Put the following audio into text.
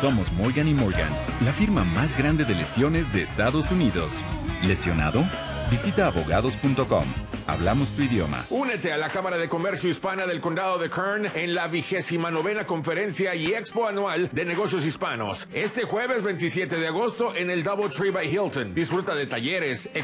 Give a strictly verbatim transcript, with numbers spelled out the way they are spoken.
Somos Morgan y Morgan, la firma más grande de lesiones de Estados Unidos. ¿Lesionado? Visita abogados punto com. Hablamos tu idioma. Únete a la Cámara de Comercio Hispana del Condado de Kern en la vigésima novena conferencia y expo anual de negocios hispanos. Este jueves veintisiete de agosto en el Doubletree by Hilton. Disfruta de talleres,